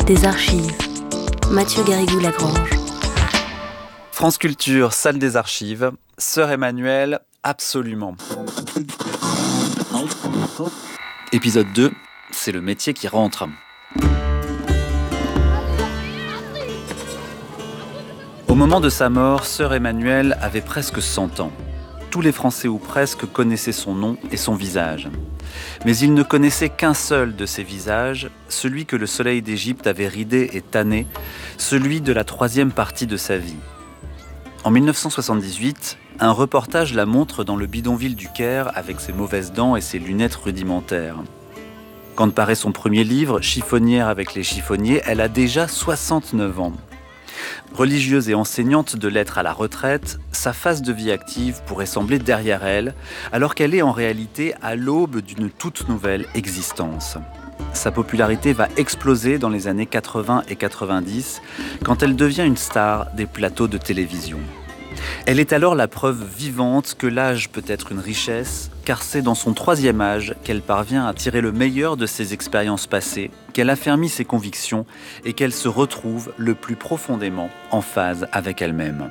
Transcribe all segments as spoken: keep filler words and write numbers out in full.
des archives. Mathieu Garrigou-Lagrange. France Culture, salle des archives. Sœur Emmanuelle, absolument. Épisode deux, c'est le métier qui rentre. Au moment de sa mort, Sœur Emmanuelle avait presque cent ans. Tous les Français ou presque connaissaient son nom et son visage. Mais ils ne connaissaient qu'un seul de ces visages, celui que le soleil d'Égypte avait ridé et tanné, celui de la troisième partie de sa vie. En mille neuf cent soixante-dix-huit, un reportage la montre dans le bidonville du Caire avec ses mauvaises dents et ses lunettes rudimentaires. Quand paraît son premier livre, Chiffonnière avec les chiffonniers, elle a déjà soixante-neuf ans. Religieuse et enseignante de lettres à la retraite, sa phase de vie active pourrait sembler derrière elle, alors qu'elle est en réalité à l'aube d'une toute nouvelle existence. Sa popularité va exploser dans les années quatre-vingts et quatre-vingt-dix, quand elle devient une star des plateaux de télévision. Elle est alors la preuve vivante que l'âge peut être une richesse, car c'est dans son troisième âge qu'elle parvient à tirer le meilleur de ses expériences passées, qu'elle affermit ses convictions et qu'elle se retrouve le plus profondément en phase avec elle-même.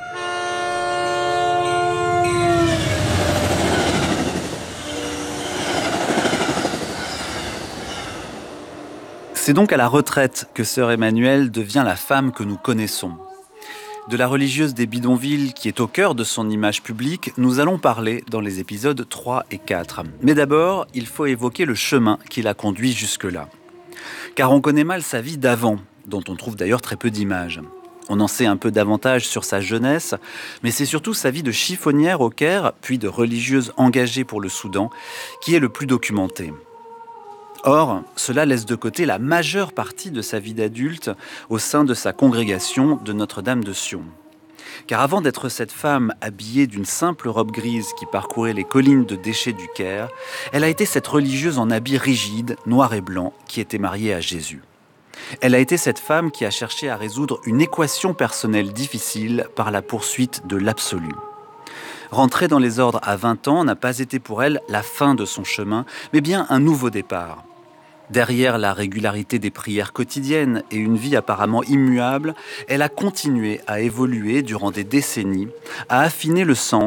C'est donc à la retraite que Sœur Emmanuelle devient la femme que nous connaissons. De la religieuse des bidonvilles qui est au cœur de son image publique, nous allons parler dans les épisodes trois et quatre. Mais d'abord, il faut évoquer le chemin qui l'a conduit jusque-là. Car on connaît mal sa vie d'avant, dont on trouve d'ailleurs très peu d'images. On en sait un peu davantage sur sa jeunesse, mais c'est surtout sa vie de chiffonnière au Caire, puis de religieuse engagée pour le Soudan, qui est le plus documentée. Or, cela laisse de côté la majeure partie de sa vie d'adulte au sein de sa congrégation de Notre-Dame de Sion. Car avant d'être cette femme habillée d'une simple robe grise qui parcourait les collines de déchets du Caire, elle a été cette religieuse en habit rigide, noir et blanc, qui était mariée à Jésus. Elle a été cette femme qui a cherché à résoudre une équation personnelle difficile par la poursuite de l'absolu. Rentrer dans les ordres à vingt ans n'a pas été pour elle la fin de son chemin, mais bien un nouveau départ. Derrière la régularité des prières quotidiennes et une vie apparemment immuable, elle a continué à évoluer durant des décennies, à affiner le sens